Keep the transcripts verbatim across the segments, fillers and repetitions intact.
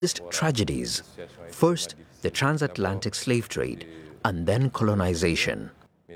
tragedies. First, the transatlantic slave trade, and then colonization.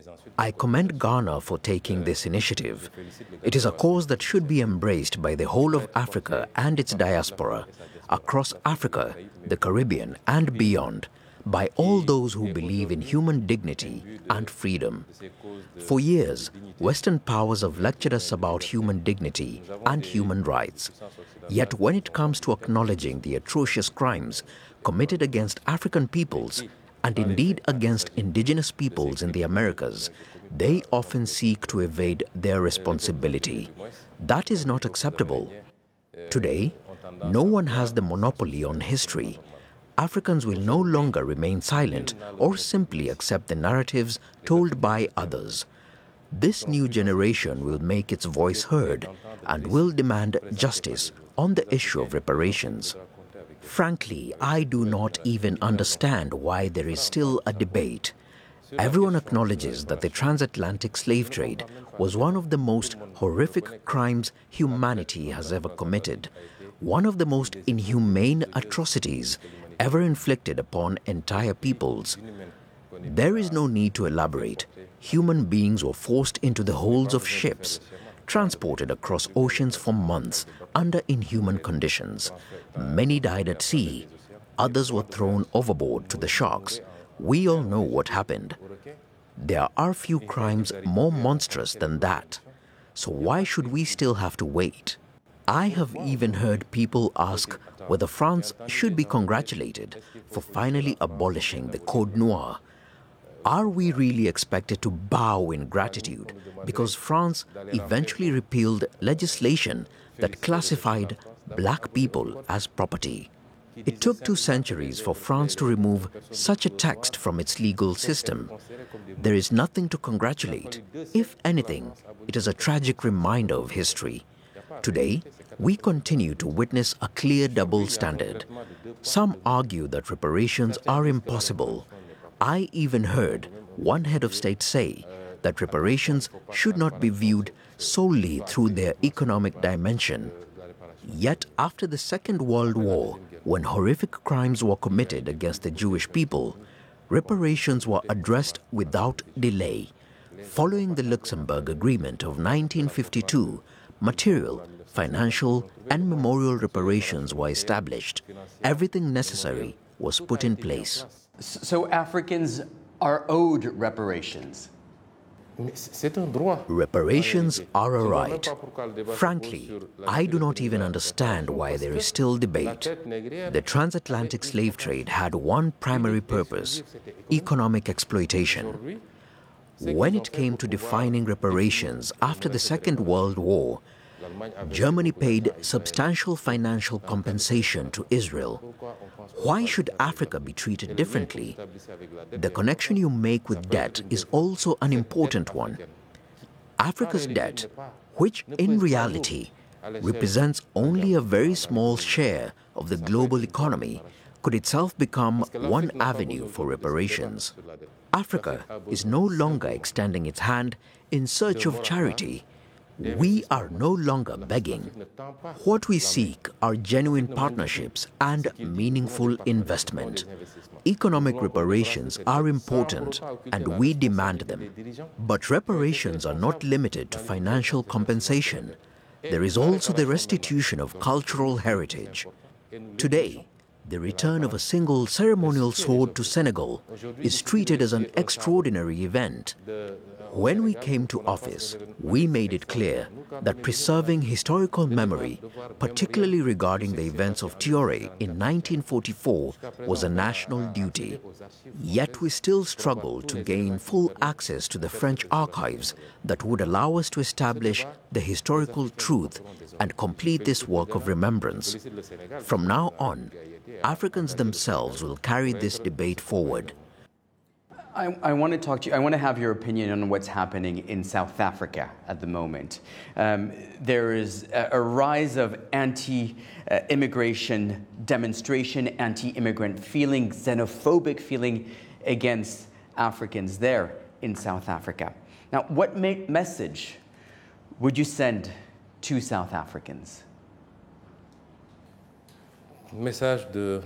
I commend Ghana for taking this initiative. It is a cause that should be embraced by the whole of Africa and its diaspora, across Africa, the Caribbean, and beyond, by all those who believe in human dignity and freedom. For years, Western powers have lectured us about human dignity and human rights. Yet when it comes to acknowledging the atrocious crimes committed against African peoples, and indeed against indigenous peoples in the Americas, they often seek to evade their responsibility. That is not acceptable. Today, no one has the monopoly on history. Africans will no longer remain silent or simply accept the narratives told by others. This new generation will make its voice heard and will demand justice on the issue of reparations. Frankly, I do not even understand why there is still a debate. Everyone acknowledges that the transatlantic slave trade was one of the most horrific crimes humanity has ever committed, one of the most inhumane atrocities ever inflicted upon entire peoples. There is no need to elaborate. Human beings were forced into the holds of ships, transported across oceans for months under inhuman conditions. Many died at sea. Others were thrown overboard to the sharks. We all know what happened. There are few crimes more monstrous than that. So why should we still have to wait? I have even heard people ask whether France should be congratulated for finally abolishing the Code Noir. Are we really expected to bow in gratitude because France eventually repealed legislation that classified black people as property? It took two centuries for France to remove such a text from its legal system. There is nothing to congratulate. If anything, it is a tragic reminder of history. Today, we continue to witness a clear double standard. Some argue that reparations are impossible. I even heard one head of state say that reparations should not be viewed solely through their economic dimension. Yet after the Second World War, when horrific crimes were committed against the Jewish people, reparations were addressed without delay. Following the Luxembourg Agreement of nineteen fifty-two, material, financial, and memorial reparations were established. Everything necessary was put in place. So Africans are owed reparations? Reparations are a right. Frankly, I do not even understand why there is still debate. The transatlantic slave trade had one primary purpose: economic exploitation. When it came to defining reparations after the Second World War, Germany paid substantial financial compensation to Israel. Why should Africa be treated differently? The connection you make with debt is also an important one. Africa's debt, which in reality represents only a very small share of the global economy, could itself become one avenue for reparations. Africa is no longer extending its hand in search of charity. We are no longer begging. What we seek are genuine partnerships and meaningful investment. Economic reparations are important and we demand them. But reparations are not limited to financial compensation. There is also the restitution of cultural heritage. Today, the return of a single ceremonial sword to Senegal is treated as an extraordinary event. When we came to office, we made it clear that preserving historical memory, particularly regarding the events of Tiore in nineteen forty-four, was a national duty. Yet we still struggle to gain full access to the French archives that would allow us to establish the historical truth and complete this work of remembrance. From now on, Africans themselves will carry this debate forward. I, I want to talk to you, I want to have your opinion on what's happening in South Africa at the moment. Um, there is a, a rise of anti-immigration demonstration, anti-immigrant feeling, xenophobic feeling against Africans there in South Africa. Now, what me- message would you send to South Africans? message de